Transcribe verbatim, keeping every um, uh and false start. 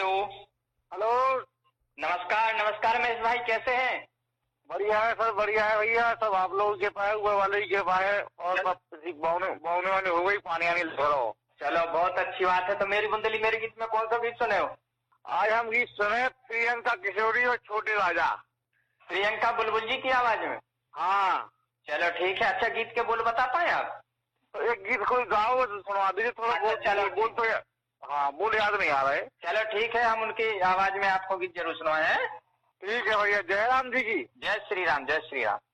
Hello. Hello. नमस्कार नमस्कार महेश भाई, कैसे हैं? बढ़िया है सर, बढ़िया है भैया। सब आप लोगों के पाए, ऊपर वाले ही के पाए, और सब बावने बावने वाले हो गई, पानी आने लग रहा हो। चलो बहुत अच्छी बात है। तो मेरी बुंदेली मेरे गीत में कौन सा गीत सुने हो? आज हम गीत सुने प्रियंका किशोरी और छोटे राजा। प्रियंका बुलबुल जी की आवाज में? हाँ। चलो ठीक है। अच्छा, गीत के बोल बता पाए आप? तो एक गीत कोई गाओ तो सुनवा दीजिए थोड़ा। अच्छा, बोल चलो बोल तो या, हाँ बोल याद नहीं आ रहा है। चलो ठीक है, हम उनकी आवाज में आपको गीत जरूर सुनवाए हैं। ठीक है भैया। जय राम जी की। जय श्री राम, जय श्री राम।